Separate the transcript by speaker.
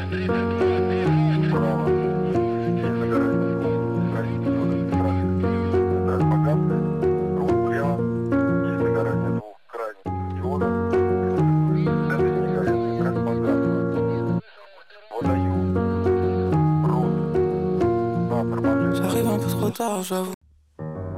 Speaker 1: Справа есть загорание двух крайних диодов центральных погасших. Вот слева есть загорание двух крайних диодов. Это не горят, централь погасла. Выдаю рот на торможение.
Speaker 2: J'arrive un peu trop tard, j'avoue.